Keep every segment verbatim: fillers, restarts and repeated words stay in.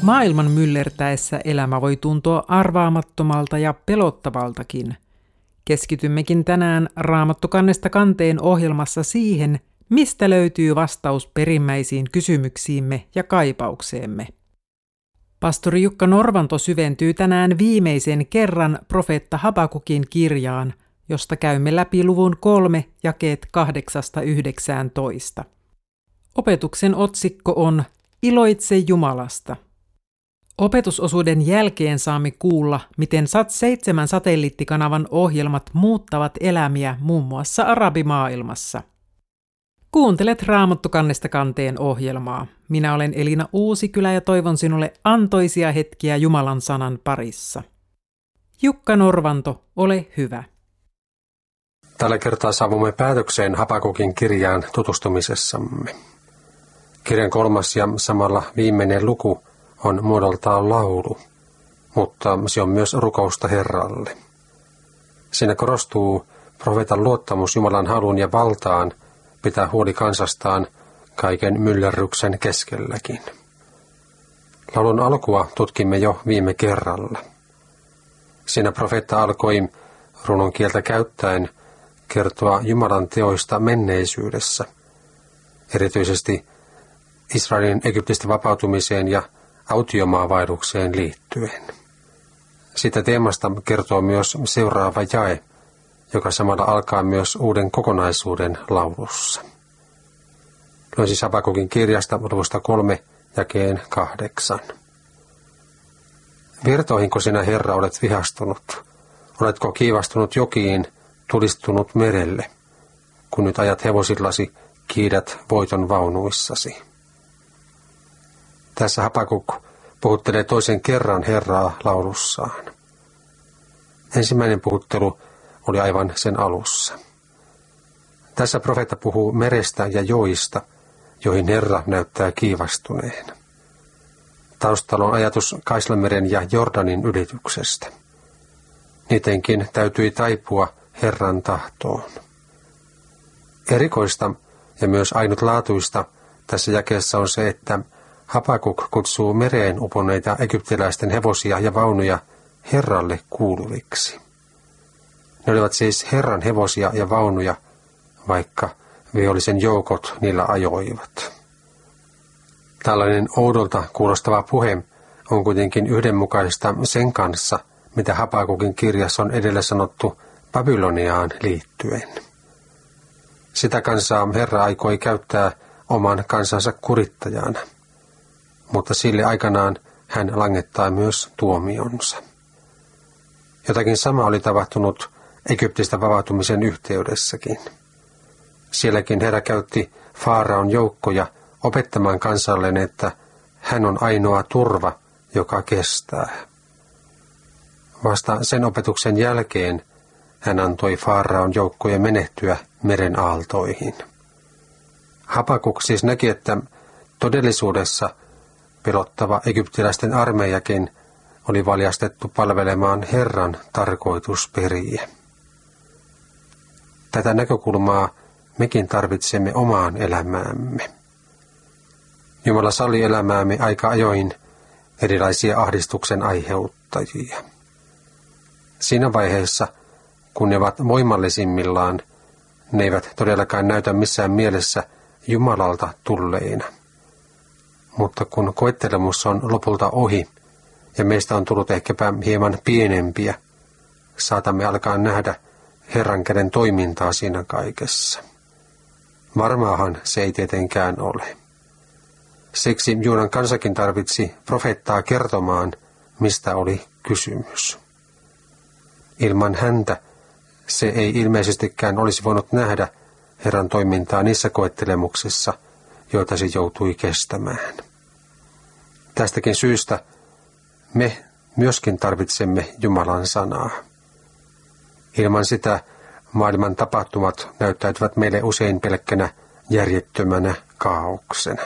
Maailman myllertäessä elämä voi tuntua arvaamattomalta ja pelottavaltakin. Keskitymmekin tänään Raamattu kannesta kanteen ohjelmassa siihen, mistä löytyy vastaus perimmäisiin kysymyksiimme ja kaipaukseemme. Pastori Jukka Norvanto syventyy tänään viimeisen kerran profeetta Habakukin kirjaan, josta käymme läpi luvun kolme jakeet kahdeksasta yhdeksääntoista. Opetuksen otsikko on Iloitse Jumalasta. Opetusosuuden jälkeen saamme kuulla, miten Sat seitsemän satelliittikanavan ohjelmat muuttavat elämiä muun muassa arabimaailmassa. Kuuntelet Raamattu kannesta kanteen ohjelmaa. Minä olen Elina Uusikylä ja toivon sinulle antoisia hetkiä Jumalan sanan parissa. Jukka Norvanto, ole hyvä. Tällä kertaa saavumme päätökseen Habakukin kirjaan tutustumisessamme. Kirjan kolmas ja samalla viimeinen luku on muodoltaan laulu, mutta se on myös rukousta Herralle. Siinä korostuu profeetan luottamus Jumalan halun ja valtaan pitää huoli kansastaan kaiken myllerryksen keskelläkin. Laulun alkua tutkimme jo viime kerralla. Siinä profeetta alkoi runon kieltä käyttäen kertoa Jumalan teoista menneisyydessä, erityisesti Israelin Egyptistä vapautumiseen ja autiomaavaihdukseen liittyen. Sitä teemasta kertoo myös seuraava jae, joka samalla alkaa myös uuden kokonaisuuden laulussa. Luen siis Habakukin kirjasta luvusta kolme jakeen kahdeksan. Virtoihinko sinä, Herra, olet vihastunut? Oletko kiivastunut jokiin, tulistunut merelle, kun nyt ajat hevosillasi, kiidät voiton vaunuissasi? Tässä Habakuk puhuttelee toisen kerran Herraa laulussaan. Ensimmäinen puhuttelu oli aivan sen alussa. Tässä profeetta puhuu merestä ja joista, joihin Herra näyttää kiivastuneen. Taustalla on ajatus Kaislanmeren ja Jordanin ylityksestä. Niidenkin täytyi taipua Herran tahtoon. Erikoista ja myös ainutlaatuista tässä jakeessa on se, että Habakuk kutsuu mereen uponneita egyptiläisten hevosia ja vaunuja Herralle kuuluviksi. Ne olivat siis Herran hevosia ja vaunuja, vaikka vihollisen joukot niillä ajoivat. Tällainen oudolta kuulostava puhe on kuitenkin yhdenmukaista sen kanssa, mitä Habakukin kirjassa on edellä sanottu Babyloniaan liittyen. Sitä kansaa Herra aikoi käyttää oman kansansa kurittajana, mutta sille aikanaan hän langettaa myös tuomionsa. Jotakin sama oli tapahtunut Egyptistä vapautumisen yhteydessäkin. Sielläkin Herra käytti Faaraon joukkoja opettamaan kansalleen, että hän on ainoa turva, joka kestää. Vasta sen opetuksen jälkeen hän antoi Faaraon joukkojen menehtyä meren aaltoihin. Habakuk siis näki, että todellisuudessa pelottava egyptiläisten armeijakin oli valjastettu palvelemaan Herran tarkoitusperiä. Tätä näkökulmaa mekin tarvitsemme omaan elämäämme. Jumala salli elämäämme aika ajoin erilaisia ahdistuksen aiheuttajia. Siinä vaiheessa, kun ne ovat voimallisimmillaan, ne eivät todellakaan näytä missään mielessä Jumalalta tulleina. Mutta kun koettelemus on lopulta ohi ja meistä on tullut ehkäpä hieman pienempiä, saatamme alkaa nähdä Herran käden toimintaa siinä kaikessa. Varmaahan se ei tietenkään ole. Siksi Juudan kansakin tarvitsi profeettaa kertomaan, mistä oli kysymys. Ilman häntä se ei ilmeisestikään olisi voinut nähdä Herran toimintaa niissä koettelemuksissa, joita se joutui kestämään. Tästäkin syystä me myöskin tarvitsemme Jumalan sanaa. Ilman sitä maailman tapahtumat näyttäytyvät meille usein pelkkänä järjettömänä kaauksena.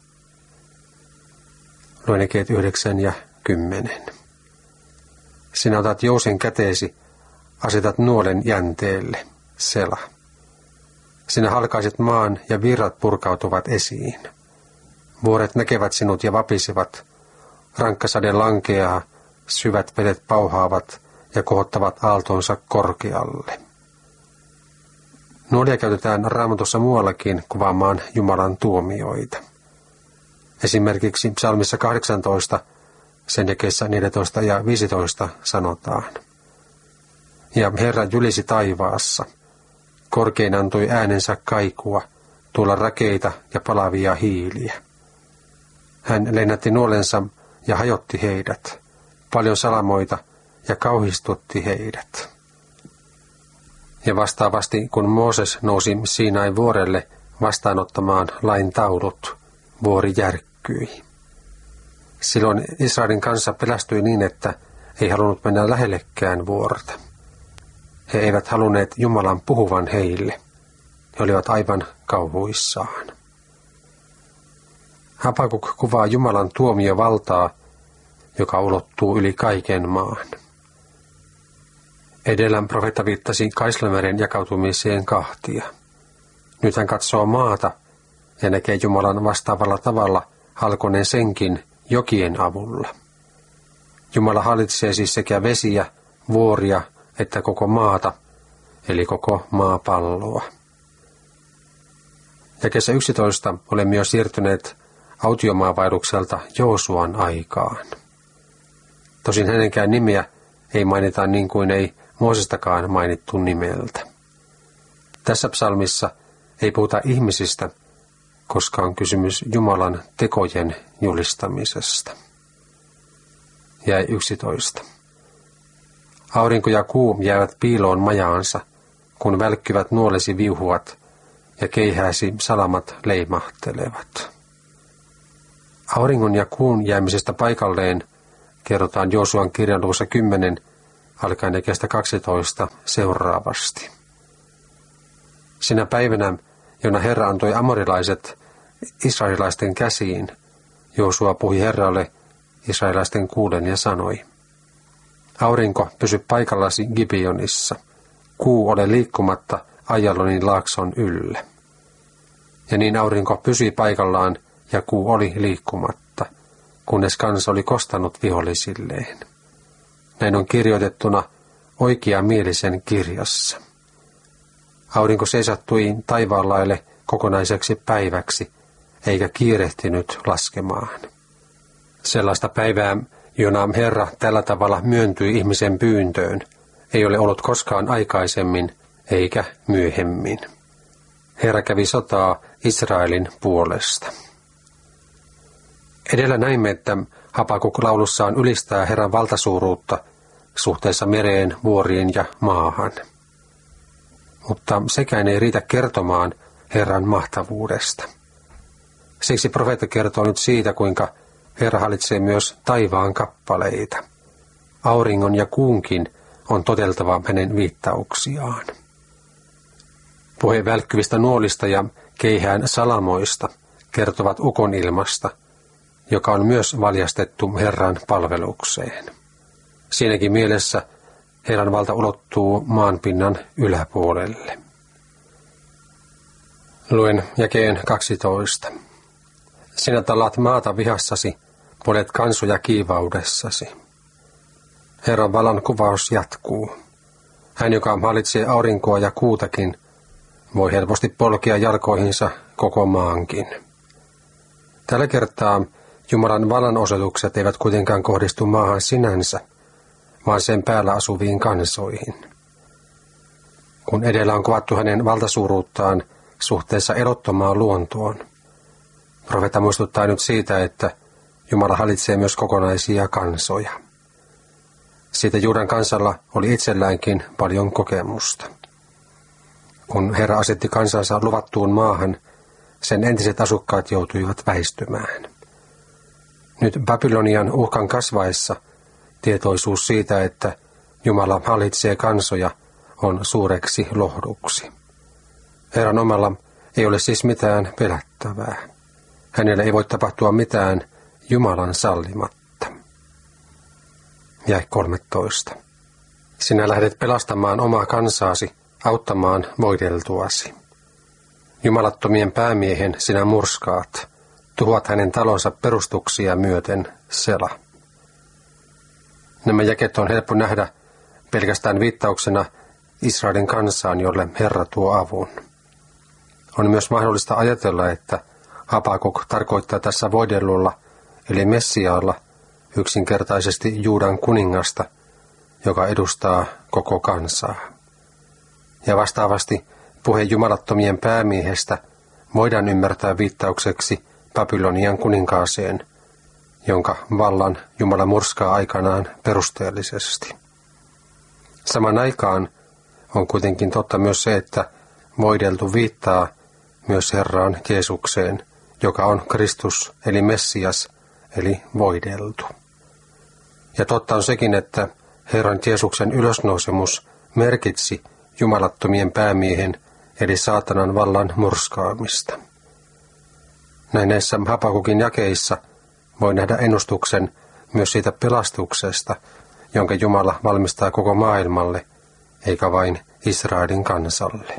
Luen jakeet yhdeksän ja kymmenen. Sinä otat jousen käteesi, asetat nuolen jänteelle, Sela. Sinä halkaiset maan ja virrat purkautuvat esiin. Vuoret näkevät sinut ja vapisevat, rankkasade lankeaa, syvät vedet pauhaavat ja kohottavat aaltonsa korkealle. Nuolia käytetään Raamatussa muuallakin kuvaamaan Jumalan tuomioita. Esimerkiksi psalmissa kahdeksantoista, sen jakeissa neljätoista ja viisitoista sanotaan. Ja Herra jylisi taivaassa. Korkein antoi äänensä kaikua, tuolla rakeita ja palavia hiiliä. Hän lennätti nuolensa ja hajotti heidät, paljon salamoita ja kauhistutti heidät. Ja vastaavasti, kun Mooses nousi Siinain vuorelle vastaanottamaan lain taulut, vuori järkkyi. Silloin Israelin kansa pelästyi niin, että ei halunnut mennä lähellekään vuorta. He eivät halunneet Jumalan puhuvan heille. He olivat aivan kauhuissaan. Habakuk kuvaa Jumalan tuomiovaltaa, joka ulottuu yli kaiken maan. Edellä profeetta viittasi Kaislameren jakautumiseen kahtia. Nyt hän katsoo maata ja näkee Jumalan vastaavalla tavalla halkoneen senkin jokien avulla. Jumala hallitsee siis sekä vesiä, vuoria että koko maata, eli koko maapalloa. Jakeessa yksitoista olemme jo siirtyneet autiomaavaellukselta Joosuan aikaan. Tosin hänenkään nimeä ei mainita niin kuin ei Moosestakaan mainittu nimeltä. Tässä psalmissa ei puhuta ihmisistä, koska on kysymys Jumalan tekojen julistamisesta. Jäi yksitoista. Aurinko ja kuu jäävät piiloon majaansa, kun välkkyvät nuolesi viuhuat ja keihääsi salamat leimahtelevat. Auringon ja kuun jäämisestä paikalleen kerrotaan Joosuan kirjan luvussa kymmenen, alkaen jakeesta kaksitoista seuraavasti. Sinä päivänä, jona Herra antoi amorilaiset israelilaisten käsiin, Joosua puhui Herralle israelilaisten kuulen ja sanoi: Aurinko, pysy paikallasi Gibeonissa, kuu ole liikkumatta Ajalonin laakson yllä. Ja niin aurinko pysyi paikallaan ja kuu oli liikkumatta, kunnes kansa oli kostanut vihollisilleen. Näin on kirjoitettuna oikeamielisen kirjassa. Aurinko seisattui taivaanlaille kokonaiseksi päiväksi, eikä kiirehtinyt laskemaan. Sellaista päivää, jona Herra tällä tavalla myöntyi ihmisen pyyntöön, ei ole ollut koskaan aikaisemmin eikä myöhemmin. Herra kävi sotaa Israelin puolesta. Edellä näimme, että Habakuk laulussaan ylistää Herran valtasuuruutta suhteessa mereen, vuoriin ja maahan. Mutta sekään ei riitä kertomaan Herran mahtavuudesta. Siksi profeetta kertoo nyt siitä, kuinka Herra hallitsee myös taivaan kappaleita. Auringon ja kuunkin on toteltava hänen viittauksiaan. Puhe välkkyvistä nuolista ja keihään salamoista kertovat ukonilmasta, joka on myös valjastettu Herran palvelukseen. Siinäkin mielessä Herran valta ulottuu maanpinnan yläpuolelle. Luen jakeen kaksitoista. Sinä tallaat maata vihassasi, polet kansoja kiivaudessasi. Herran vallan kuvaus jatkuu. Hän, joka hallitsee aurinkoa ja kuutakin, voi helposti polkea jalkoihinsa koko maankin. Tällä kertaa Jumalan vallanosoitukset eivät kuitenkaan kohdistu maahan sinänsä, vaan sen päällä asuviin kansoihin. Kun edellä on kuvattu hänen valtasuuruuttaan suhteessa erottomaan luontoon, profeetta muistuttaa nyt siitä, että Jumala hallitsee myös kokonaisia kansoja. Siitä Juudan kansalla oli itselläänkin paljon kokemusta. Kun Herra asetti kansansa luvattuun maahan, sen entiset asukkaat joutuivat väistymään. Nyt Babylonian uhkan kasvaessa tietoisuus siitä, että Jumala hallitsee kansoja, on suureksi lohduksi. Herran omalla ei ole siis mitään pelättävää. Hänelle ei voi tapahtua mitään Jumalan sallimatta. Jäi kolmetoista. Sinä lähdet pelastamaan omaa kansaasi, auttamaan voideltuasi. Jumalattomien päämiehen sinä murskaat, tuhoat hänen talonsa perustuksia myöten, Sela. Nämä jakeet on helppo nähdä pelkästään viittauksena Israelin kansaan, jolle Herra tuo avun. On myös mahdollista ajatella, että Habakuk tarkoittaa tässä voidellulla, eli Messiaalla, yksinkertaisesti Juudan kuningasta, joka edustaa koko kansaa. Ja vastaavasti puhe jumalattomien päämiehestä voidaan ymmärtää viittaukseksi Babylonian kuninkaaseen, jonka vallan Jumala murskaa aikanaan perusteellisesti. Saman aikaan on kuitenkin totta myös se, että voideltu viittaa myös Herraan Jeesukseen, joka on Kristus eli Messias eli voideltu. Ja totta on sekin, että Herran Jeesuksen ylösnousemus merkitsi jumalattomien päämiehen eli saatanan vallan murskaamista. Näin näissä Habakukin jakeissa voi nähdä ennustuksen myös siitä pelastuksesta, jonka Jumala valmistaa koko maailmalle, eikä vain Israelin kansalle.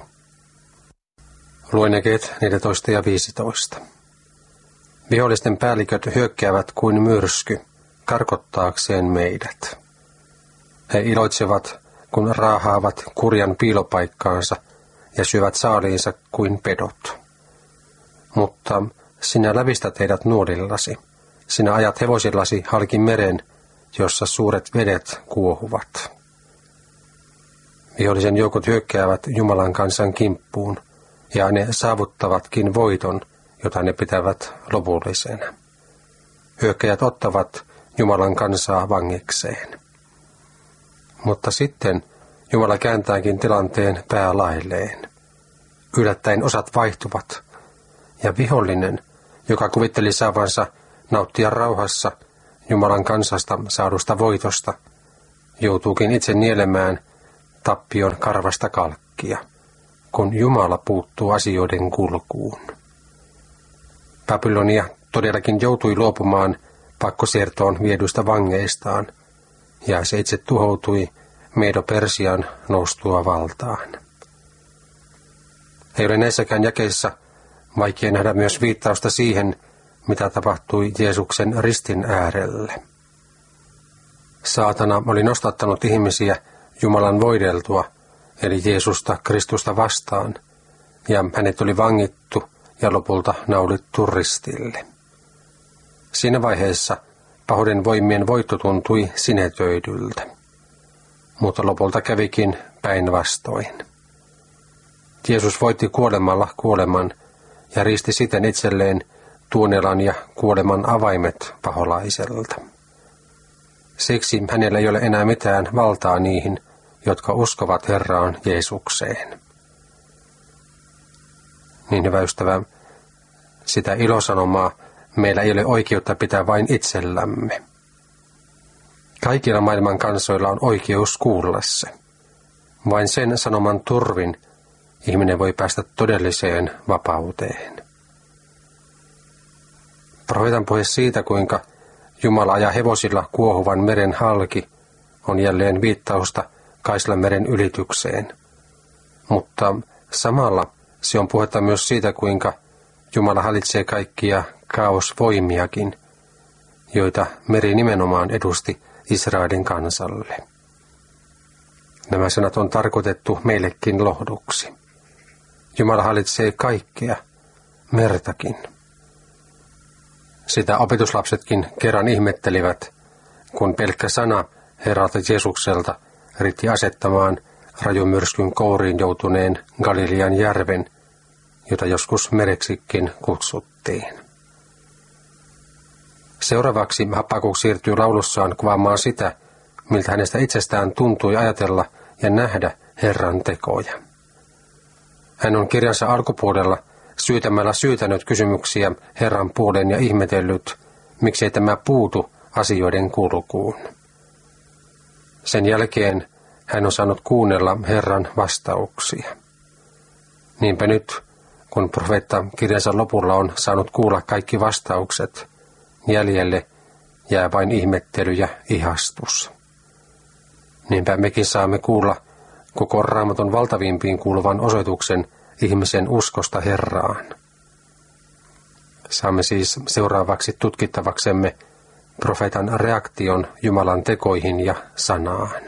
Luen jakeet neljätoista ja viisitoista. Vihollisten päälliköt hyökkäävät kuin myrsky, karkottaakseen meidät. He iloitsevat, kun raahaavat kurjan piilopaikkaansa ja syövät saaliinsa kuin pedot. Mutta sinä lävistät heidät nuolillasi. Sinä ajat hevosillasi halki meren, jossa suuret vedet kuohuvat. Vihollisen joukot hyökkäävät Jumalan kansan kimppuun, ja ne saavuttavatkin voiton, jota ne pitävät lopullisena. Hyökkäjät ottavat Jumalan kansaa vangikseen. Mutta sitten Jumala kääntääkin tilanteen päälailleen. Yllättäen osat vaihtuvat, ja vihollinen, joka kuvitteli saavansa nauttia rauhassa Jumalan kansasta saadusta voitosta, joutuukin itse nielemään tappion karvasta kalkkia, kun Jumala puuttuu asioiden kulkuun. Babylonia todellakin joutui luopumaan pakkosiirtoon viedyistä vangeistaan, ja se itse tuhoutui Medo-Persian noustua valtaan. Ei ole näissäkään jakeissa vaikea nähdä myös viittausta siihen, mitä tapahtui Jeesuksen ristin äärelle. Saatana oli nostattanut ihmisiä Jumalan voideltua, eli Jeesusta Kristusta vastaan, ja hänet oli vangittu ja lopulta naulittu ristille. Siinä vaiheessa pahuuden voimien voitto tuntui sinetöidyltä, mutta lopulta kävikin päinvastoin. Jeesus voitti kuolemalla kuoleman ja riisti siten itselleen tuonelan ja kuoleman avaimet paholaiselta. Siksi hänellä ei ole enää mitään valtaa niihin, jotka uskovat Herraan Jeesukseen. Niin hyvä ystävä, sitä ilosanomaa meillä ei ole oikeutta pitää vain itsellämme. Kaikilla maailman kansoilla on oikeus kuulla se. Vain sen sanoman turvin ihminen voi päästä todelliseen vapauteen. Profeetan puhe siitä, kuinka Jumala ajaa hevosilla kuohuvan meren halki, on jälleen viittausta Kaislanmeren ylitykseen. Mutta samalla se on puhetta myös siitä, kuinka Jumala hallitsee kaikkia kaosvoimiakin, joita meri nimenomaan edusti Israelin kansalle. Nämä sanat on tarkoitettu meillekin lohduksi. Jumala hallitsee kaikkea, mertakin. Sitä opetuslapsetkin kerran ihmettelivät, kun pelkkä sana Herralta Jeesukselta riitti asettamaan rajumyrskyn kouriin joutuneen Galilean järven, jota joskus mereksikin kutsuttiin. Seuraavaksi Habakuk siirtyy laulussaan kuvaamaan sitä, miltä hänestä itsestään tuntui ajatella ja nähdä Herran tekoja. Hän on kirjansa alkupuolella syytämällä syytänyt kysymyksiä Herran puoleen ja ihmetellyt, miksei tämä puutu asioiden kulkuun. Sen jälkeen hän on saanut kuunnella Herran vastauksia. Niinpä nyt, kun profeetta kirjansa lopulla on saanut kuulla kaikki vastaukset, jäljelle jää vain ihmettely ja ihastus. Niinpä mekin saamme kuulla koko Raamatun valtavimpiin kuuluvan osoituksen ihmisen uskosta Herraan. Saamme siis seuraavaksi tutkittavaksemme profeetan reaktion Jumalan tekoihin ja sanaan.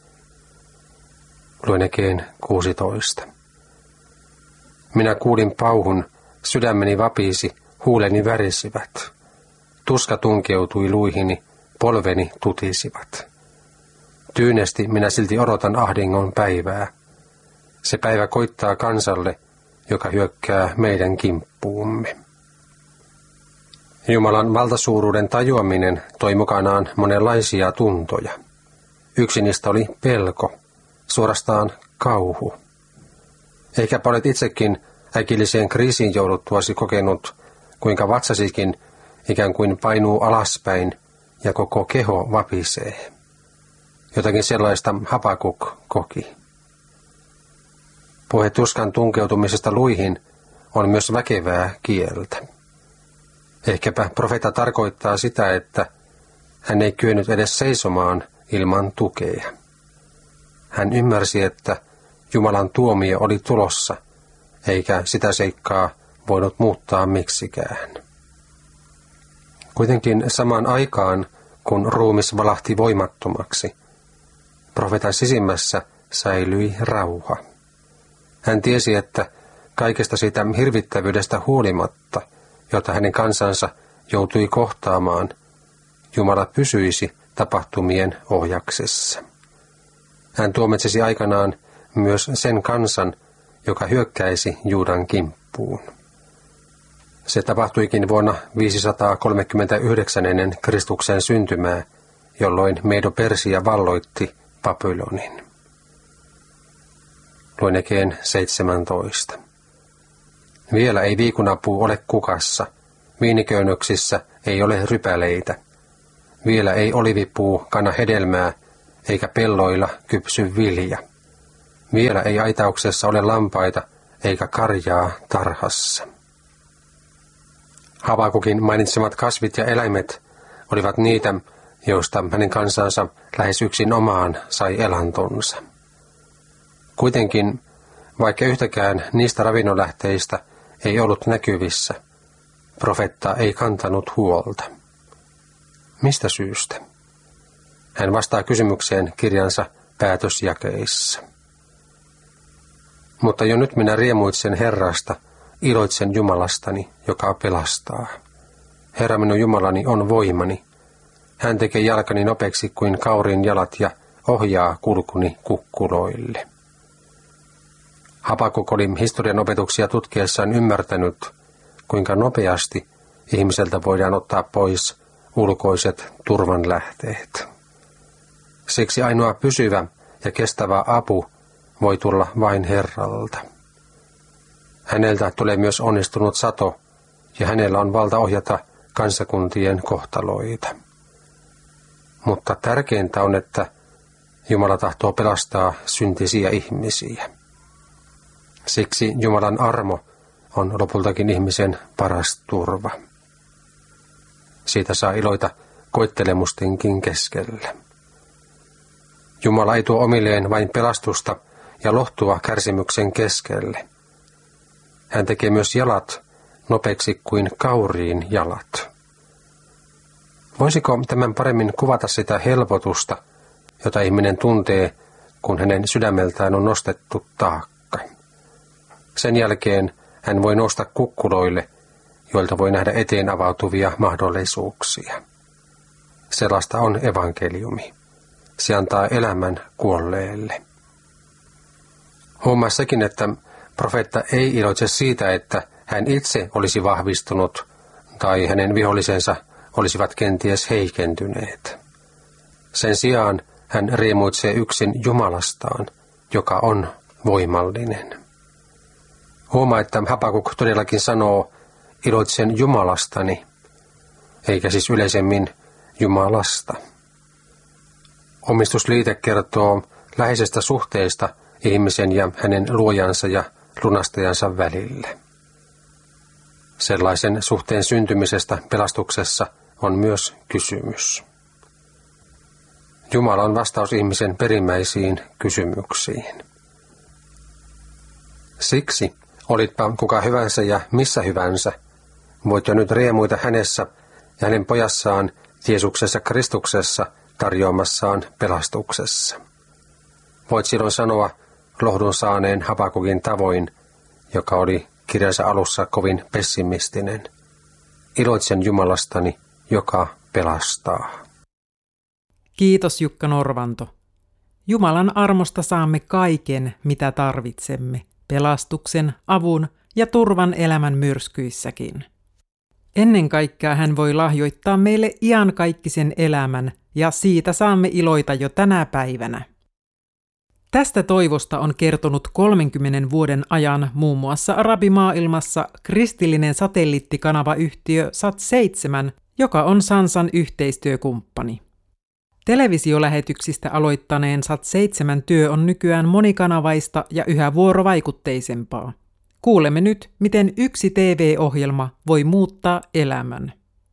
Luen Ekeen kuusitoista. Minä kuulin pauhun, sydämeni vapisi, huuleni värisivät. Tuska tunkeutui luihini, polveni tutisivat. Tyynesti minä silti odotan ahdingon päivää. Se päivä koittaa kansalle, joka hyökkää meidän kimppuumme. Jumalan valtasuuruuden tajuaminen toi mukanaan monenlaisia tuntoja. Yksi niistä oli pelko, suorastaan kauhu. Ehkäpä olet itsekin äkilliseen kriisiin jouduttuasi kokenut, kuinka vatsasikin ikään kuin painuu alaspäin ja koko keho vapisee. Jotakin sellaista Habakuk koki. Puhe tuskan tunkeutumisesta luihin on myös väkevää kieltä. Ehkäpä profeetta tarkoittaa sitä, että hän ei kyennyt edes seisomaan ilman tukea. Hän ymmärsi, että Jumalan tuomio oli tulossa, eikä sitä seikkaa voinut muuttaa miksikään. Kuitenkin samaan aikaan, kun ruumis valahti voimattomaksi, profeetan sisimmässä säilyi rauha. Hän tiesi, että kaikesta siitä hirvittävyydestä huolimatta, jota hänen kansansa joutui kohtaamaan, Jumala pysyisi tapahtumien ohjaksessa. Hän tuomitsisi aikanaan myös sen kansan, joka hyökkäisi Juudan kimppuun. Se tapahtuikin vuonna viisisataakolmekymmentäyhdeksän ennen Kristuksen syntymää, jolloin Medo-Persia valloitti Babylonin. Luen Ekeen seitsemäntoista. Vielä ei viikunapuu ole kukassa, viiniköynnöksissä ei ole rypäleitä. Vielä ei olivipuu kanna hedelmää, eikä pelloilla kypsy vilja. Vielä ei aitauksessa ole lampaita, eikä karjaa tarhassa. Habakukin mainitsemat kasvit ja eläimet olivat niitä, joista hänen kansansa lähes yksin omaan sai elantonsa. Kuitenkin, vaikka yhtäkään niistä ravinnonlähteistä ei ollut näkyvissä, profeetta ei kantanut huolta. Mistä syystä? Hän vastaa kysymykseen kirjansa päätösjakeissa. Mutta jo nyt minä riemuitsen Herrasta, iloitsen Jumalastani, joka pelastaa. Herra minun Jumalani on voimani. Hän tekee jalkani nopeaksi kuin kaurin jalat ja ohjaa kulkuni kukkuloille. Habakuk oli historian opetuksia tutkiessaan ymmärtänyt, kuinka nopeasti ihmiseltä voidaan ottaa pois ulkoiset turvanlähteet. Siksi ainoa pysyvä ja kestävä apu voi tulla vain Herralta. Häneltä tulee myös onnistunut sato, ja hänellä on valta ohjata kansakuntien kohtaloita. Mutta tärkeintä on, että Jumala tahtoo pelastaa syntisiä ihmisiä. Siksi Jumalan armo on lopultakin ihmisen paras turva. Siitä saa iloita koettelemustenkin keskellä. Jumala ei tuo omilleen vain pelastusta ja lohtua kärsimyksen keskelle. Hän tekee myös jalat nopeaksi kuin kauriin jalat. Voisiko tämän paremmin kuvata sitä helpotusta, jota ihminen tuntee, kun hänen sydämeltään on nostettu taakka? Sen jälkeen hän voi nousta kukkuloille, joilta voi nähdä eteen avautuvia mahdollisuuksia. Sellaista on evankeliumi. Se antaa elämän kuolleelle. Huomaa sekin, että profeetta ei iloitse siitä, että hän itse olisi vahvistunut tai hänen vihollisensa olisivat kenties heikentyneet. Sen sijaan hän riemuitsee yksin Jumalastaan, joka on voimallinen. Huomaa, että Habakuk todellakin sanoo, iloitsen Jumalastani, eikä siis yleisemmin Jumalasta. Omistusliite kertoo läheisestä suhteesta ihmisen ja hänen luojansa ja lunastajansa välillä. Sellaisen suhteen syntymisestä pelastuksessa on myös kysymys. Jumala on vastaus ihmisen perimmäisiin kysymyksiin. Siksi, olitpa kuka hyvänsä ja missä hyvänsä, voit jo nyt riemuita hänessä ja hänen pojassaan Jeesuksessa Kristuksessa tarjoamassaan pelastuksessa. Voit silloin sanoa lohdun saaneen Habakukin tavoin, joka oli kirjansa alussa kovin pessimistinen. Iloitsen Jumalastani, joka pelastaa. Kiitos Jukka Norvanto. Jumalan armosta saamme kaiken, mitä tarvitsemme, pelastuksen, avun ja turvan elämän myrskyissäkin. Ennen kaikkea hän voi lahjoittaa meille iankaikkisen elämän, ja siitä saamme iloita jo tänä päivänä. Tästä toivosta on kertonut kolmenkymmenen vuoden ajan muun muassa arabimaailmassa kristillinen satelliittikanavayhtiö Sat seitsemän, joka on Sansan yhteistyökumppani. Televisiolähetyksistä aloittaneen Sat seitsemän työ on nykyään monikanavaista ja yhä vuorovaikutteisempaa. Kuulemme nyt, miten yksi T V-ohjelma voi muuttaa elämän.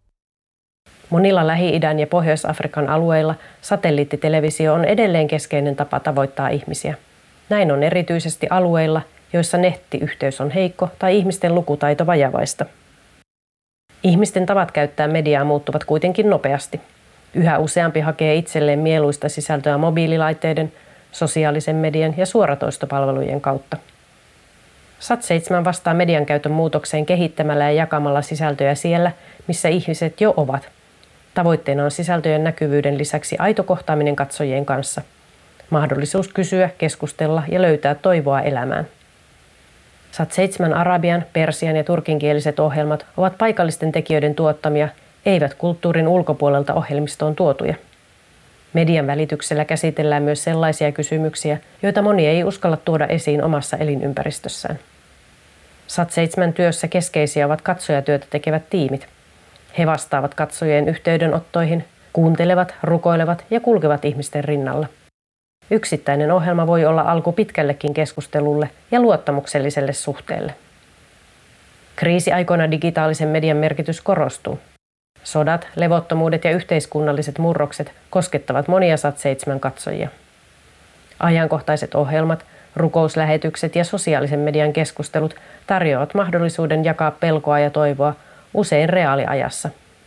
Monilla Lähi-idän ja Pohjois-Afrikan alueilla satelliittitelevisio on edelleen keskeinen tapa tavoittaa ihmisiä. Näin on erityisesti alueilla, joissa nettiyhteys on heikko tai ihmisten lukutaito vajavaista. Ihmisten tavat käyttää mediaa muuttuvat kuitenkin nopeasti. Yhä useampi hakee itselleen mieluista sisältöä mobiililaitteiden, sosiaalisen median ja suoratoistopalvelujen kautta. Sat seitsemän vastaa median käytön muutokseen kehittämällä ja jakamalla sisältöjä siellä, missä ihmiset jo ovat. Tavoitteena on sisältöjen näkyvyyden lisäksi aito kohtaaminen katsojien kanssa. Mahdollisuus kysyä, keskustella ja löytää toivoa elämään. Sat seitsemän arabian, persian ja turkinkieliset ohjelmat ovat paikallisten tekijöiden tuottamia, eivät kulttuurin ulkopuolelta ohjelmistoon tuotuja. Median välityksellä käsitellään myös sellaisia kysymyksiä, joita moni ei uskalla tuoda esiin omassa elinympäristössään. Sat seitsemän työssä keskeisiä ovat katsojatyötä tekevät tiimit. He vastaavat katsojien yhteydenottoihin, kuuntelevat, rukoilevat ja kulkevat ihmisten rinnalla. Yksittäinen ohjelma voi olla alku pitkällekin keskustelulle ja luottamukselliselle suhteelle. Kriisiaikoina digitaalisen median merkitys korostuu. Sodat, levottomuudet ja yhteiskunnalliset murrokset koskettavat monia Sat seitsemän katsojia. Ajankohtaiset ohjelmat, rukouslähetykset ja sosiaalisen median keskustelut tarjoavat mahdollisuuden jakaa pelkoa ja toivoa usein reaaliajassa.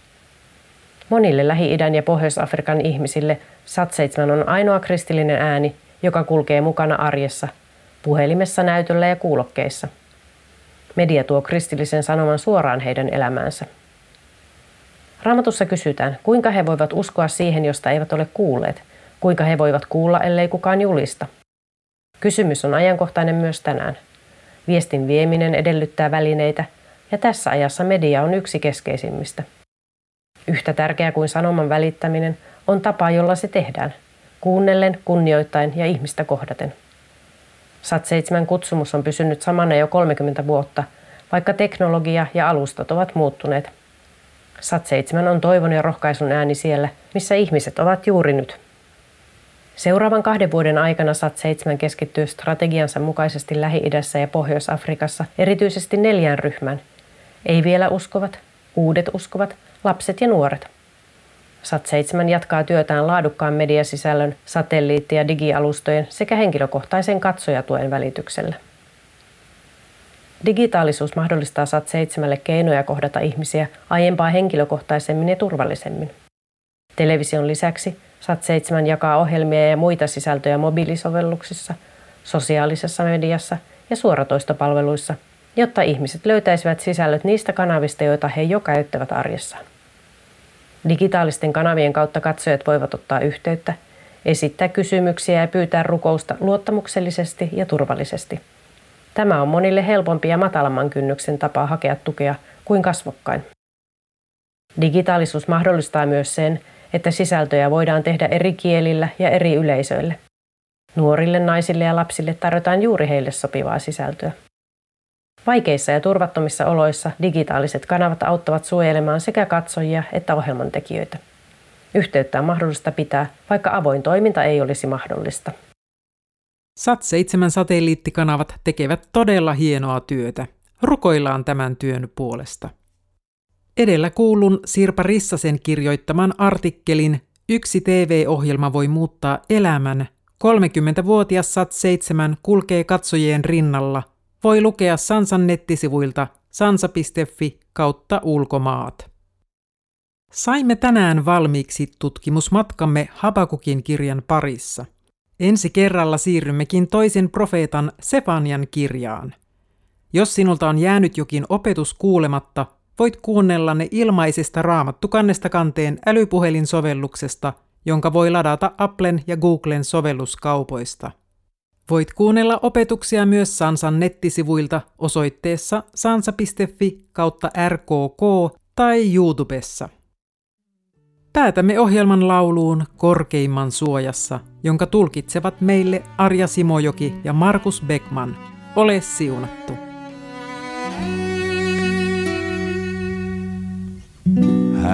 Monille Lähi-idän ja Pohjois-Afrikan ihmisille Sat seitsemän on ainoa kristillinen ääni, joka kulkee mukana arjessa, puhelimessa, näytöllä ja kuulokkeissa. Media tuo kristillisen sanoman suoraan heidän elämäänsä. Raamatussa kysytään, kuinka he voivat uskoa siihen, josta eivät ole kuulleet, kuinka he voivat kuulla, ellei kukaan julista. Kysymys on ajankohtainen myös tänään. Viestin vieminen edellyttää välineitä, ja tässä ajassa media on yksi keskeisimmistä. Yhtä tärkeää kuin sanoman välittäminen on tapa, jolla se tehdään, kuunnellen, kunnioittaen ja ihmistä kohdaten. Sat seitsemän kutsumus on pysynyt samana jo kolmekymmentä vuotta, vaikka teknologia ja alustat ovat muuttuneet. Sat seitsemän on toivon ja rohkaisun ääni siellä, missä ihmiset ovat juuri nyt. Seuraavan kahden vuoden aikana Sat seitsemän keskittyy strategiansa mukaisesti Lähi-idässä ja Pohjois-Afrikassa erityisesti neljään ryhmään. Ei vielä uskovat, uudet uskovat, lapset ja nuoret. Sat seitsemän jatkaa työtään laadukkaan mediasisällön, satelliitti- ja digialustojen sekä henkilökohtaisen katsojatuen välityksellä. Digitaalisuus mahdollistaa Sat seitsemälle keinoja kohdata ihmisiä aiempaa henkilökohtaisemmin ja turvallisemmin. Television lisäksi Sat seitsemän jakaa ohjelmia ja muita sisältöjä mobiilisovelluksissa, sosiaalisessa mediassa ja suoratoistopalveluissa, jotta ihmiset löytäisivät sisällöt niistä kanavista, joita he jo käyttävät arjessaan. Digitaalisten kanavien kautta katsojat voivat ottaa yhteyttä, esittää kysymyksiä ja pyytää rukousta luottamuksellisesti ja turvallisesti. Tämä on monille helpompi ja matalamman kynnyksen tapa hakea tukea kuin kasvokkain. Digitaalisuus mahdollistaa myös sen, että sisältöjä voidaan tehdä eri kielillä ja eri yleisöille. Nuorille, naisille ja lapsille tarjotaan juuri heille sopivaa sisältöä. Vaikeissa ja turvattomissa oloissa digitaaliset kanavat auttavat suojelemaan sekä katsojia että ohjelmantekijöitä. Yhteyttä on mahdollista pitää, vaikka avoin toiminta ei olisi mahdollista. Sat seitsemän satelliittikanavat tekevät todella hienoa työtä. Rukoillaan tämän työn puolesta. Edellä kuulun Sirpa Rissasen kirjoittaman artikkelin Yksi T V-ohjelma voi muuttaa elämän. kolmekymmentävuotias Sat seitsemän kulkee katsojien rinnalla. Voi lukea Sansan nettisivuilta sansa piste fi kautta ulkomaat. Saimme tänään valmiiksi tutkimusmatkamme Habakukin kirjan parissa. Ensi kerralla siirrymmekin toisen profeetan Sefanian kirjaan. Jos sinulta on jäänyt jokin opetus kuulematta, voit kuunnella ne ilmaisesta Raamattu kannesta kanteen älypuhelinsovelluksesta, jonka voi ladata Applen ja Googlen sovelluskaupoista. Voit kuunnella opetuksia myös Sansan nettisivuilta osoitteessa sansa piste fi kautta R K K tai YouTubessa. Päätämme ohjelman lauluun Korkeimman suojassa, jonka tulkitsevat meille Arja Simojoki ja Markus Beckman. Ole siunattu!